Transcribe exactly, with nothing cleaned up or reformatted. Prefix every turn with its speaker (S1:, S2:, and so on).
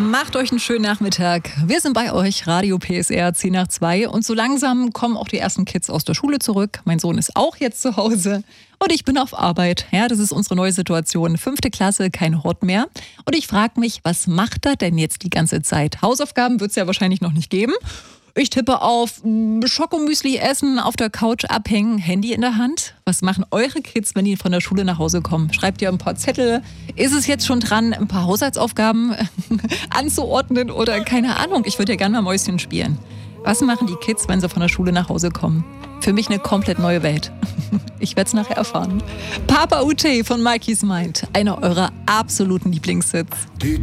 S1: Macht euch einen schönen Nachmittag. Wir sind bei euch, Radio P S R zehn nach zwei. Und so langsam kommen auch die ersten Kids aus der Schule zurück. Mein Sohn ist auch jetzt zu Hause. Und ich bin auf Arbeit. Ja, das ist unsere neue Situation. Fünfte Klasse, kein Hort mehr. Und ich frage mich, was macht er denn jetzt die ganze Zeit? Hausaufgaben wird es ja wahrscheinlich noch nicht geben. Ich tippe auf Schokomüsli essen, auf der Couch abhängen, Handy in der Hand. Was machen eure Kids, wenn die von der Schule nach Hause kommen? Schreibt ihr ein paar Zettel? Ist es jetzt schon dran, ein paar Haushaltsaufgaben anzuordnen oder keine Ahnung? Ich würde ja gerne mal Mäuschen spielen. Was machen die Kids, wenn sie von der Schule nach Hause kommen? Für mich eine komplett neue Welt. Ich werde es nachher erfahren. Papa U T von Mikey's Mind, einer eurer absoluten Lieblingshits.